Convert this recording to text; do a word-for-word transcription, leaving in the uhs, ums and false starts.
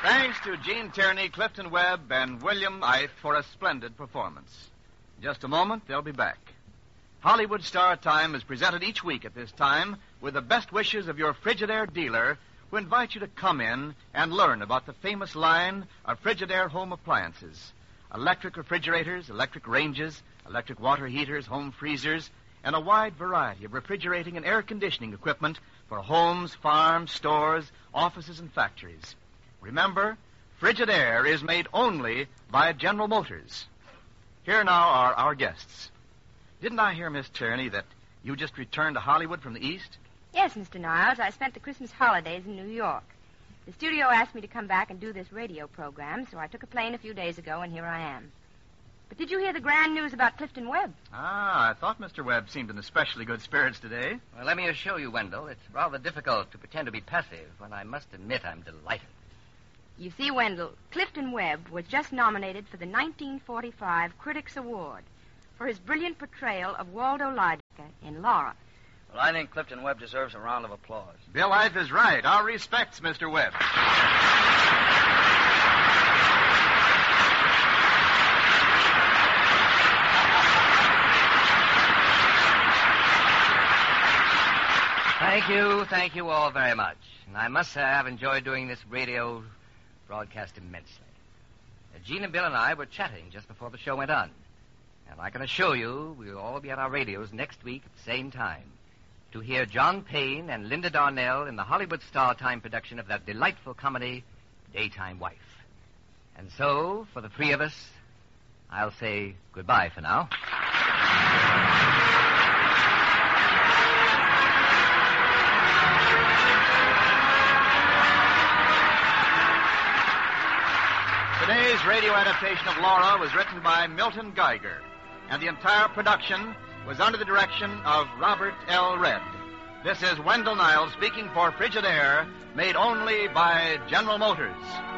Thanks to Gene Tierney, Clifton Webb, and William Ife for a splendid performance. In just a moment, they'll be back. Hollywood Star Time is presented each week at this time with the best wishes of your Frigidaire dealer, who invite you to come in and learn about the famous line of Frigidaire home appliances. Electric refrigerators, electric ranges, electric water heaters, home freezers, and a wide variety of refrigerating and air conditioning equipment for homes, farms, stores, offices, and factories. Remember, Frigidaire is made only by General Motors. Here now are our guests. Didn't I hear, Miss Tierney, that you just returned to Hollywood from the East? Yes, Mister Niles. I spent the Christmas holidays in New York. The studio asked me to come back and do this radio program, so I took a plane a few days ago, and here I am. But did you hear the grand news about Clifton Webb? Ah, I thought Mister Webb seemed in especially good spirits today. Well, let me assure you, Wendell, it's rather difficult to pretend to be passive when I must admit I'm delighted. You see, Wendell, Clifton Webb was just nominated for the nineteen forty-five Critics' Award for his brilliant portrayal of Waldo Lydecker in Laura. Well, I think Clifton Webb deserves a round of applause. Bill Ife is right. Our respects, Mister Webb. Thank you, thank you all very much. And I must say I've enjoyed doing this radio broadcast immensely. Uh, Gene and Bill and I were chatting just before the show went on. And I can assure you we'll all be at our radios next week at the same time to hear John Payne and Linda Darnell in the Hollywood Star Time production of that delightful comedy, Daytime Wife. And so, for the three of us, I'll say goodbye for now. Today's radio adaptation of Laura was written by Milton Geiger, and the entire production was under the direction of Robert L. Redd. This is Wendell Niles speaking for Frigidaire, made only by General Motors.